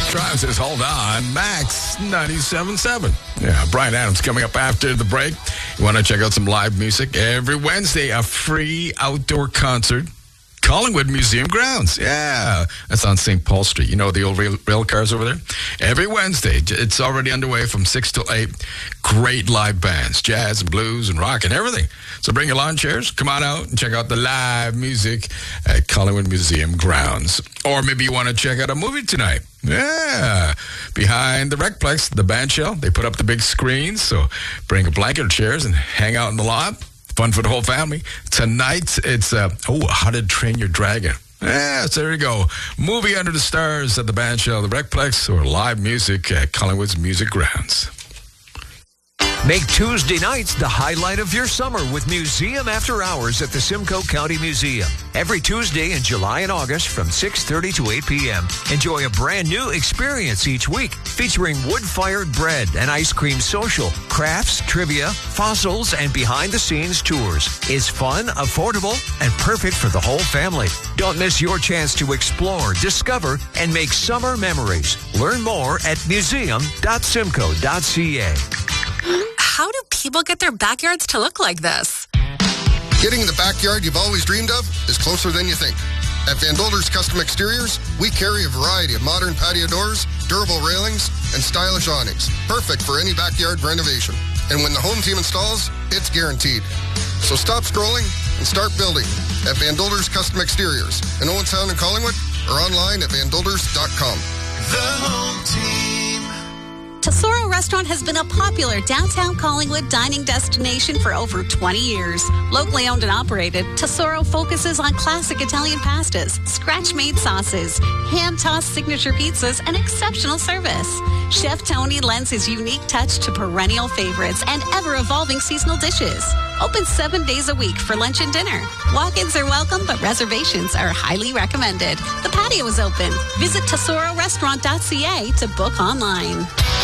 Travis, hold on. Max 97.7. Yeah, Brian Adams coming up after the break. You want to check out some live music? Every Wednesday, a free outdoor concert. Collingwood Museum grounds. Yeah, that's on St. Paul Street. You know the old rail cars over there? Every Wednesday, it's already underway from 6 till 8. Great live bands, jazz and blues and rock and everything. So bring your lawn chairs, come on out and check out the live music at Collingwood Museum grounds. Or maybe you want to check out a movie tonight. Yeah, behind the Recplex, the band shell, they put up the big screens. So bring a blanket of chairs and hang out in the lot. Fun for the whole family. Tonight, it's How to Train Your Dragon. Yeah, so there you go. Movie Under the Stars at the band shell, the Recplex, or live music at Collingwood's Music Grounds. Make Tuesday nights the highlight of your summer with Museum After Hours at the Simcoe County Museum. Every Tuesday in July and August from 6:30 to 8 p.m. Enjoy a brand new experience each week featuring wood-fired bread and ice cream social, crafts, trivia, fossils, and behind-the-scenes tours. It's fun, affordable, and perfect for the whole family. Don't miss your chance to explore, discover, and make summer memories. Learn more at museum.simcoe.ca. How do people get their backyards to look like this? Getting the backyard you've always dreamed of is closer than you think. At Van Dolder's Custom Exteriors, we carry a variety of modern patio doors, durable railings, and stylish awnings, perfect for any backyard renovation. And when the home team installs, it's guaranteed. So stop scrolling and start building at Van Dolder's Custom Exteriors in Owentown and Collingwood, or online at vandolders.com. The home team. Tesoro Restaurant has been a popular downtown Collingwood dining destination for over 20 years. Locally owned and operated, Tesoro focuses on classic Italian pastas, scratch-made sauces, hand-tossed signature pizzas, and exceptional service. Chef Tony lends his unique touch to perennial favorites and ever-evolving seasonal dishes. Open 7 days a week for lunch and dinner. Walk-ins are welcome, but reservations are highly recommended. The patio is open. Visit tesororestaurant.ca to book online.